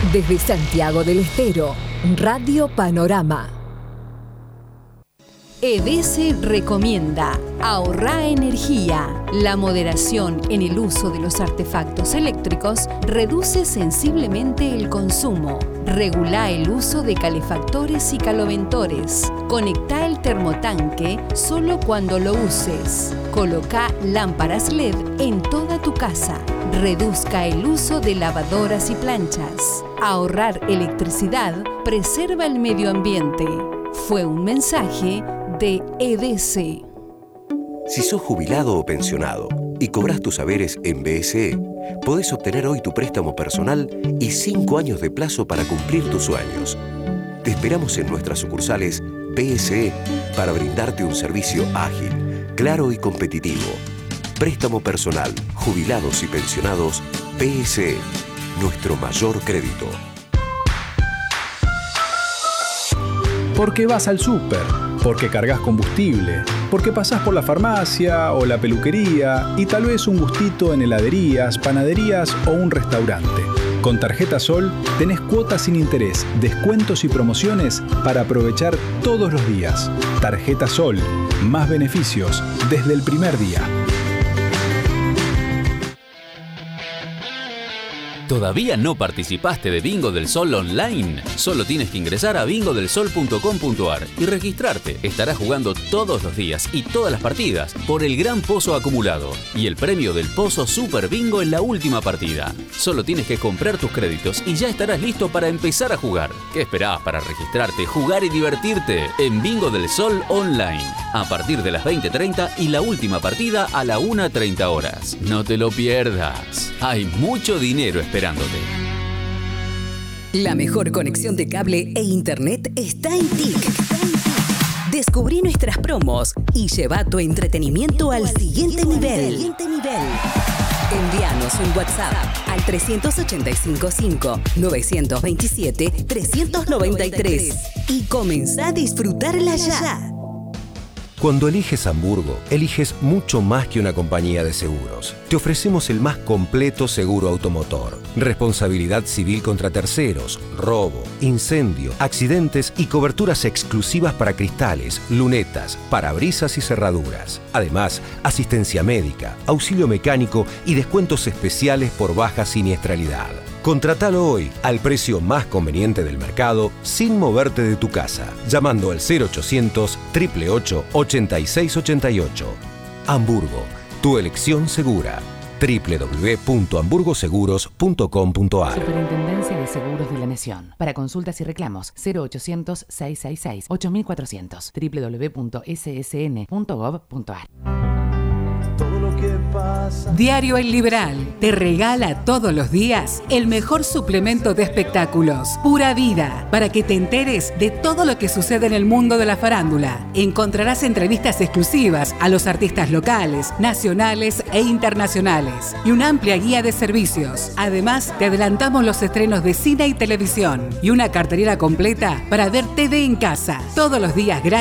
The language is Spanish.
Desde Santiago del Estero, Radio Panorama. EDESE recomienda: ahorra energía. La moderación en el uso de los artefactos eléctricos reduce sensiblemente el consumo. Regula el uso de calefactores y caloventores. Conecta el termotanque solo cuando lo uses. Coloca lámparas LED en toda tu casa. Reduzca el uso de lavadoras y planchas. Ahorrar electricidad preserva el medio ambiente. Fue un mensaje de EDESE. Si sos jubilado o pensionado y cobras tus haberes en BSE, podés obtener hoy tu préstamo personal y 5 años de plazo para cumplir tus sueños. Te esperamos en nuestras sucursales BSE para brindarte un servicio ágil, claro y competitivo. Préstamo personal, jubilados y pensionados, BSE, nuestro mayor crédito. Porque vas al súper, porque cargas combustible, porque pasás por la farmacia o la peluquería y tal vez un gustito en heladerías, panaderías o un restaurante. Con Tarjeta Sol tenés cuotas sin interés, descuentos y promociones para aprovechar todos los días. Tarjeta Sol, más beneficios desde el primer día. ¿Todavía no participaste de Bingo del Sol online? Solo tienes que ingresar a bingodelsol.com.ar y registrarte. Estarás jugando todos los días y todas las partidas por el gran pozo acumulado y el premio del pozo Super Bingo en la última partida. Solo tienes que comprar tus créditos y ya estarás listo para empezar a jugar. ¿Qué esperabas para registrarte, jugar y divertirte? En Bingo del Sol online, a partir de las 20:30 y la última partida a la 1:30 horas. No te lo pierdas. Hay mucho dinero esperándote. La mejor conexión de cable e internet está en TIC. Descubrí nuestras promos y lleva tu entretenimiento al siguiente nivel. Envíanos un WhatsApp al 385-5 927-393 y comenzá a disfrutarla ya. Cuando eliges Hamburgo, eliges mucho más que una compañía de seguros. Te ofrecemos el más completo seguro automotor, responsabilidad civil contra terceros, robo, incendio, accidentes y coberturas exclusivas para cristales, lunetas, parabrisas y cerraduras. Además, asistencia médica, auxilio mecánico y descuentos especiales por baja siniestralidad. Contratalo hoy al precio más conveniente del mercado sin moverte de tu casa, llamando al 0800-888-8688. Hamburgo, tu elección segura. www.hamburgoseguros.com.ar. Superintendencia de Seguros de la Nación. Para consultas y reclamos, 0800-666-8400. www.ssn.gov.ar. Diario El Liberal te regala todos los días el mejor suplemento de espectáculos, Pura Vida, para que te enteres de todo lo que sucede en el mundo de la farándula. Encontrarás entrevistas exclusivas a los artistas locales, nacionales e internacionales y una amplia guía de servicios. Además, te adelantamos los estrenos de cine y televisión y una cartelera completa para ver TV en casa. Todos los días gratis